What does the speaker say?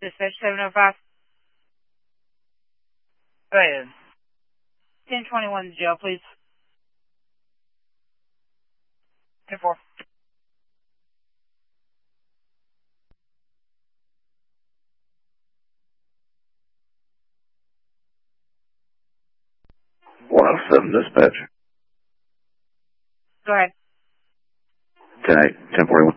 Dispatch 705. Go ahead. 1021 jail, please. 10-4. Seven dispatch. Go ahead. 10-8, 1041.